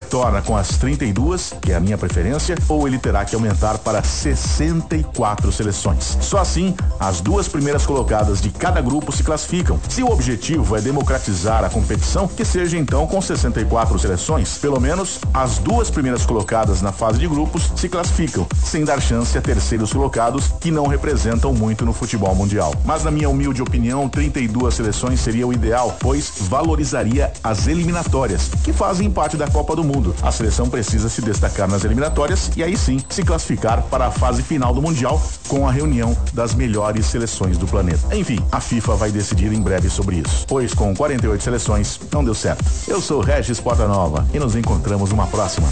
Torna com as 32, que é a minha preferência, ou ele terá que aumentar para 64 seleções. Só assim, as duas primeiras colocadas de cada grupo se classificam. Se o objetivo é democratizar a competição, que seja então com 64 seleções. Pelo menos as duas primeiras colocadas na fase de grupos se classificam, sem dar chance a terceiros colocados que não representam muito no futebol mundial. Mas na minha humilde opinião, 32 seleções seria o ideal, pois valorizaria as eliminatórias, que fazem parte da Copa do Mundo. A seleção precisa se destacar nas eliminatórias e aí sim se classificar para a fase final do Mundial com a reunião das melhores seleções do planeta. Enfim, a FIFA vai decidir em breve sobre isso, pois com 48 seleções não deu certo. Eu sou Regis Portanova e nos encontramos numa próxima.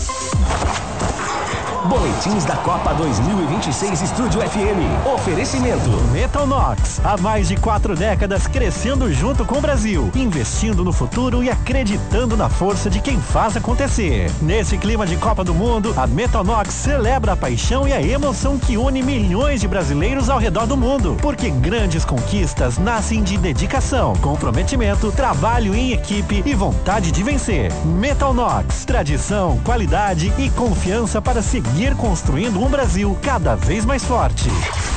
Boletins da Copa 2026 Estúdio FM. Oferecimento Metalnox, há mais de 4 décadas crescendo junto com o Brasil, investindo no futuro e acreditando na força de quem faz acontecer. Nesse clima de Copa do Mundo, a Metalnox celebra a paixão e a emoção que une milhões de brasileiros ao redor do mundo, porque grandes conquistas nascem de dedicação, comprometimento, trabalho em equipe e vontade de vencer. Metalnox, tradição, qualidade e confiança para seguir construindo um Brasil cada vez mais forte.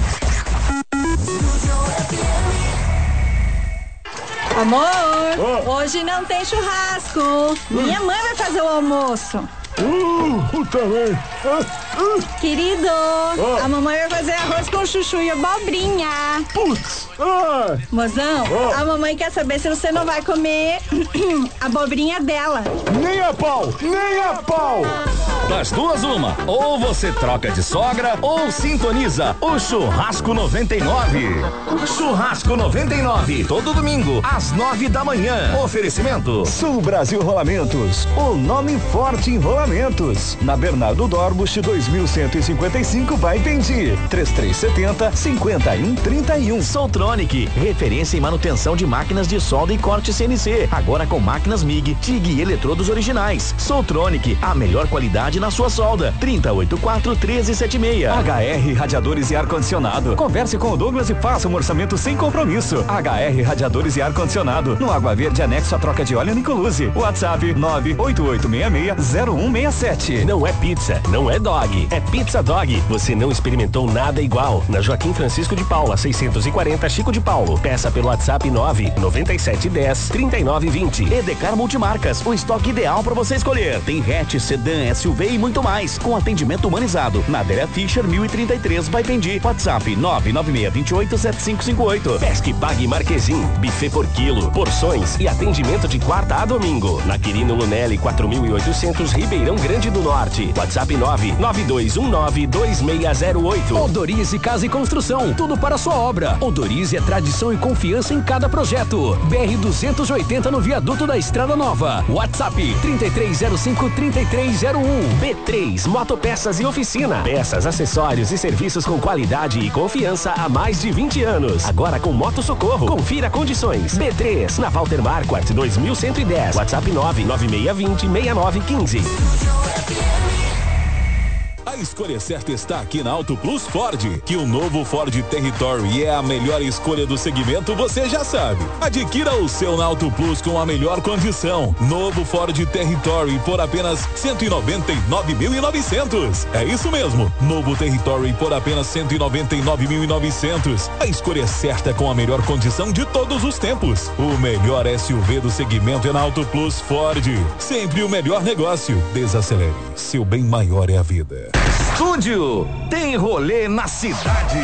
Amor, hoje não tem churrasco. Minha mãe vai fazer o almoço. Também. Querido, a mamãe vai fazer arroz com chuchu e abobrinha. Putz. Mozão, a mamãe quer saber se você não vai comer a abobrinha dela. Nem a pau, nem a pau. Das duas, uma. Ou você troca de sogra ou sintoniza o Churrasco 99. Churrasco 99, todo domingo, às 9 da manhã. Oferecimento Sul Brasil Rolamentos, o nome forte em rolamentos. Na Bernardo Dorbusch, 2155, Baipendi. 3370-5131. Soltronic, referência em manutenção de máquinas de solda e corte CNC. Agora com máquinas MIG, TIG e eletrodos originais. Soltronic, a melhor qualidade na sua solda. 3084-1376. HR Radiadores e Ar-Condicionado. Converse com o Douglas e faça um orçamento sem compromisso. HR Radiadores e Ar-Condicionado. No Água Verde, anexo à troca de óleo Nicoluzzi. WhatsApp 98866-0167. Não é pizza, não é dog, é Pizza Dog. Você não experimentou nada igual. Na Joaquim Francisco de Paula, 640, Chico de Paulo. Peça pelo WhatsApp 99710-3920. Edecar Multimarcas, o estoque ideal para você escolher. Tem hatch, sedã, SUV e muito mais, com atendimento humanizado. Na Adélia Fischer, 1033, Baipendi. WhatsApp 996287558. Pesque Pague Marquezim, buffet por quilo, porções e atendimento de quarta a domingo. Na Quirino Lunelli, 4800, Ribeirão Grande do Norte. WhatsApp 992192608. Odorize Casa e Construção, tudo para sua obra. Odorize é tradição e confiança em cada projeto. BR-280 no viaduto da Estrada Nova. WhatsApp 3305-3301. B3 Motopeças e Oficina. Peças, acessórios e serviços com qualidade e confiança há mais de 20 anos. Agora com Moto Socorro. Confira condições. B3 na Walter Marquardt 2110. WhatsApp 996206915. A escolha certa está aqui na Auto Plus Ford, que o novo Ford Territory é a melhor escolha do segmento, você já sabe. Adquira o seu na Auto Plus com a melhor condição. Novo Ford Territory por apenas 199.900. É isso mesmo, novo Territory por apenas 199.900. A escolha certa com a melhor condição de todos os tempos. O melhor SUV do segmento é na Auto Plus Ford. Sempre o melhor negócio. Desacelere, seu bem maior é a vida. Estúdio, tem rolê na cidade.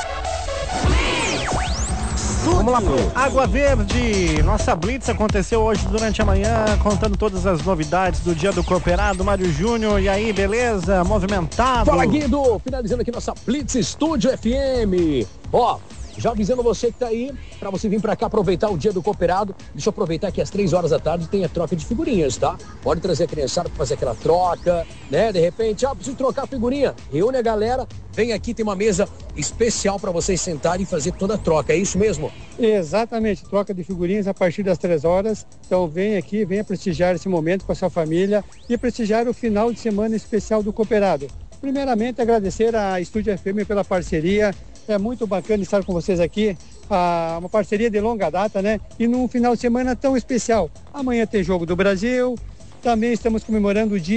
Vamos lá pro Água Verde. Nossa Blitz aconteceu hoje durante a manhã, contando todas as novidades do Dia do Cooperado. Mário Júnior, e aí, beleza? Movimentado? Fala, Guido! Finalizando aqui nossa Blitz Estúdio FM. Ó, já avisando você que tá aí, pra você vir pra cá aproveitar o Dia do Cooperado. Deixa eu aproveitar que às 3 horas da tarde tem a troca de figurinhas, tá? Pode trazer a criançada pra fazer aquela troca, né? De repente, preciso trocar a figurinha. Reúne a galera, vem aqui, tem uma mesa especial pra vocês sentarem e fazer toda a troca, é isso mesmo? Exatamente, troca de figurinhas a partir das 3 horas. Então vem aqui, venha prestigiar esse momento com a sua família e prestigiar o final de semana especial do Cooperado. Primeiramente, agradecer a Estúdio FM pela parceria. É muito bacana estar com vocês aqui, uma parceria de longa data, né? E num final de semana tão especial. Amanhã tem Jogo do Brasil, também estamos comemorando o dia